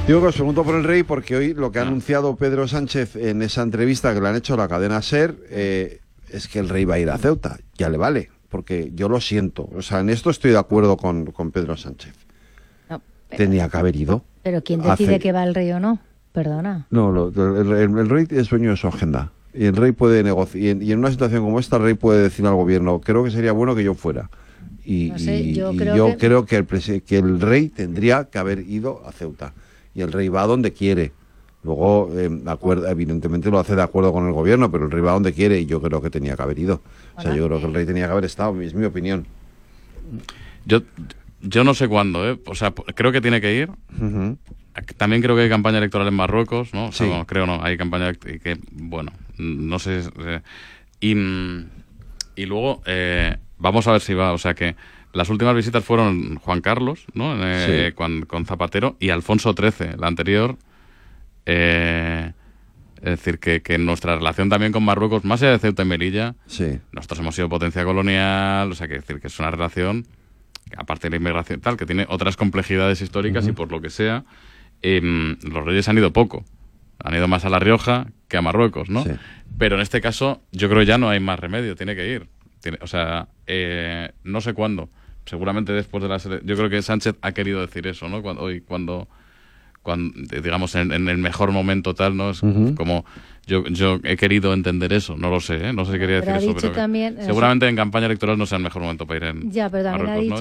Digo que os pregunto por el rey porque hoy lo que ha anunciado Pedro Sánchez en esa entrevista que le han hecho a la cadena SER es que el rey va a ir a Ceuta. Ya le vale, porque yo lo siento. O sea, en esto estoy de acuerdo con Pedro Sánchez. No, Tenía que haber ido. Pero ¿quién decide que va el rey o no? Perdona. No, el rey es dueño de su agenda. Y el rey puede negociar. Y en una situación como esta, el rey puede decir al gobierno, creo que sería bueno que yo fuera. Y No sé, yo creo que el rey tendría que haber ido a Ceuta. Y el rey va donde quiere. Luego, evidentemente lo hace de acuerdo con el gobierno, pero el rey va donde quiere y yo creo que tenía que haber ido. O sea, yo creo que el rey tenía que haber estado, es mi opinión. Yo no sé cuándo, ¿eh? O sea, creo que tiene que ir. Uh-huh. También creo que hay campaña electoral en Marruecos, ¿no? O sea, Sí. bueno, creo no, hay campaña y que, bueno, no sé. Y luego, vamos a ver si va, o sea que las últimas visitas fueron Juan Carlos, ¿no? Sí. Con Zapatero y Alfonso XIII, la anterior. Es decir, que nuestra relación también con Marruecos, más allá de Ceuta y Melilla, Sí. nosotros hemos sido potencia colonial, o sea, que decir que es una relación, aparte de la inmigración tal, que tiene otras complejidades históricas. Uh-huh. Y por lo que sea, los reyes han ido poco. Han ido más a La Rioja que a Marruecos, ¿no? Sí. Pero en este caso, yo creo que ya no hay más remedio, tiene que ir. O sea, no sé cuándo. Seguramente después de las elecciones. Yo creo que Sánchez ha querido decir eso, ¿no? Cuando digamos, en el mejor momento tal, ¿no? Es uh-huh. Como yo he querido entender eso, no lo sé, ¿eh? No sé si quería decir eso, pero también, seguramente en campaña electoral no sea el mejor momento para ir en ya, pero también Marruecos, ha dicho ¿no?